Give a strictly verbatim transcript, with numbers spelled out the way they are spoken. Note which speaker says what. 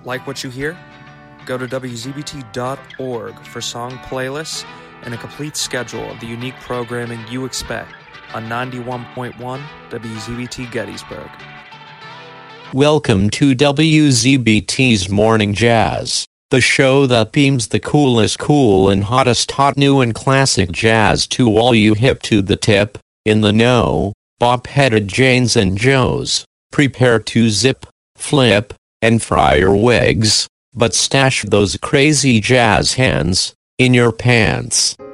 Speaker 1: Like what you hear? Go to W Z B T dot org for song playlists and a complete schedule of the unique programming you expect on ninety-one point one W Z B T Gettysburg.
Speaker 2: Welcome to W Z B T's Morning Jazz, the show that beams the coolest cool and hottest hot new and classic jazz to all you hip to the tip, in the know, bop-headed Janes and Joes. Prepare to zip, flip, and fry your wigs, but stash those crazy jazz hands in your pants.